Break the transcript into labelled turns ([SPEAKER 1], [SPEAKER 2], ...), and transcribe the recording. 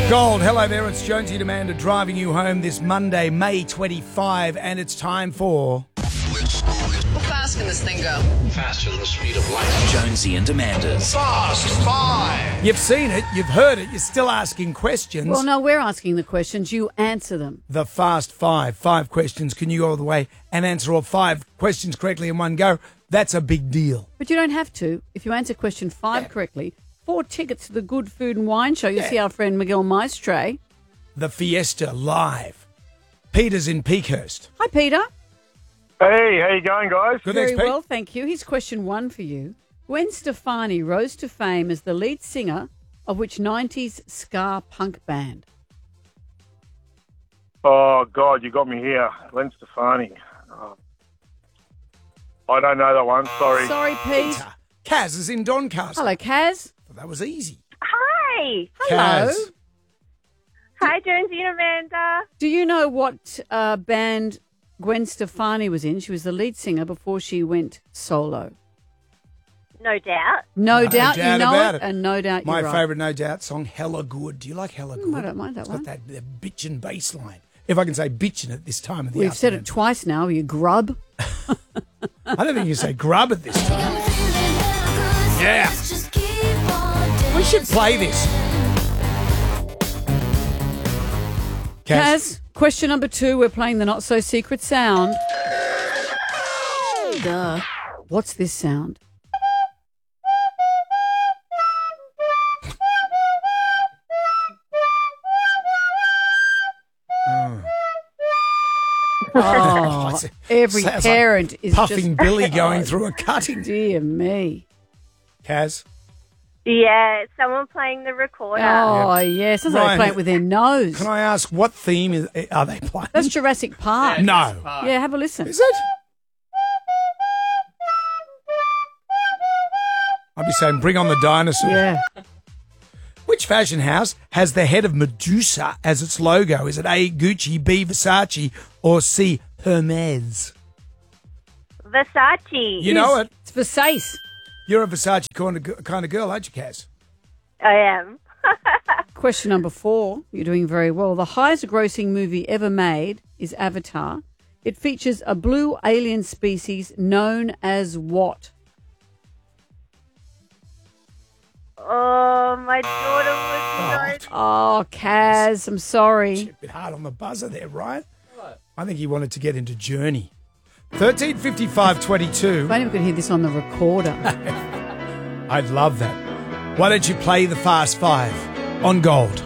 [SPEAKER 1] Gold, hello there, it's Jonesy and Amanda driving you home this Monday, May 25, and it's time for...
[SPEAKER 2] How fast can this thing go?
[SPEAKER 3] Faster than the speed of light.
[SPEAKER 4] Jonesy and Amanda's
[SPEAKER 3] Fast Five.
[SPEAKER 1] You've seen it, you've heard it, you're still asking questions.
[SPEAKER 5] Well, no, we're asking the questions. You answer them.
[SPEAKER 1] The Fast Five. 5 questions. Can you go all the way and answer all 5 questions correctly in one go? That's a big deal.
[SPEAKER 5] But you don't have to. If you answer question 5 correctly, 4 tickets to the Good Food and Wine Show. You'll see our friend Miguel Maestre.
[SPEAKER 1] The Fiesta live. Peter's in Peakhurst.
[SPEAKER 5] Hi, Peter.
[SPEAKER 6] Hey, how you going, guys?
[SPEAKER 1] Good,
[SPEAKER 5] Very
[SPEAKER 1] thanks, Pete.
[SPEAKER 5] well, thank you. Here's question 1 for you. Gwen Stefani rose to fame as the lead singer of which 90s ska punk band?
[SPEAKER 6] Oh, God, you got me here. Gwen Stefani. Oh. I don't know that one, sorry.
[SPEAKER 5] Sorry, Pete.
[SPEAKER 1] Peter. Kaz is in Doncaster.
[SPEAKER 5] Hello, Kaz.
[SPEAKER 1] That was easy.
[SPEAKER 7] Hi.
[SPEAKER 5] Hello.
[SPEAKER 1] Kaz.
[SPEAKER 7] Hi, Jonesy and Amanda.
[SPEAKER 5] Do you know what band Gwen Stefani was in? She was the lead singer before she went solo.
[SPEAKER 7] No doubt.
[SPEAKER 5] No doubt you
[SPEAKER 1] doubt
[SPEAKER 5] know
[SPEAKER 1] about
[SPEAKER 5] it,
[SPEAKER 1] it.
[SPEAKER 5] and no doubt
[SPEAKER 1] My
[SPEAKER 5] you're right.
[SPEAKER 1] favourite No Doubt song, Hella Good. Do you like Hella Good?
[SPEAKER 5] I don't mind that
[SPEAKER 1] It's
[SPEAKER 5] one.
[SPEAKER 1] got that bitchin' bass line. If I can say bitchin' at this time of the
[SPEAKER 5] We've said
[SPEAKER 1] afternoon.
[SPEAKER 5] it twice now, you grub.
[SPEAKER 1] I don't think you say grub at this time. Yeah. We should play this.
[SPEAKER 5] Kaz, question number 2, we're playing the not-so-secret sound. Duh. What's this sound? Oh,
[SPEAKER 1] it's-
[SPEAKER 5] every
[SPEAKER 1] sounds like
[SPEAKER 5] parent is
[SPEAKER 1] Puffing
[SPEAKER 5] just...
[SPEAKER 1] Billy going through a cutting.
[SPEAKER 5] Dear me.
[SPEAKER 1] Kaz?
[SPEAKER 7] Yeah, someone playing the recorder.
[SPEAKER 5] Oh, yeah. Sounds like
[SPEAKER 1] Ryan,
[SPEAKER 5] they're playing it with their nose.
[SPEAKER 1] Can I ask what theme are they playing?
[SPEAKER 5] That's Jurassic Park.
[SPEAKER 1] No.
[SPEAKER 5] Yeah, have a listen.
[SPEAKER 1] Is it? I'd be saying, bring on the dinosaur.
[SPEAKER 5] Yeah.
[SPEAKER 1] Which fashion house has the head of Medusa as its logo? Is it A, Gucci, B, Versace, or C, Hermes?
[SPEAKER 7] Versace.
[SPEAKER 1] You know it.
[SPEAKER 5] It's Versace.
[SPEAKER 1] You're a Versace kind of girl, aren't you, Kaz?
[SPEAKER 7] I am.
[SPEAKER 5] Question number 4. You're doing very well. The highest grossing movie ever made is Avatar. It features a blue alien species known as what?
[SPEAKER 7] Oh, my daughter was
[SPEAKER 5] Oh, Kaz, I'm sorry.
[SPEAKER 1] A bit hard on the buzzer there, right? I think he wanted to get into Journey. 13:55:22.
[SPEAKER 5] If only we could hear this on the recorder.
[SPEAKER 1] I'd love that. Why don't you play the Fast Five on Gold?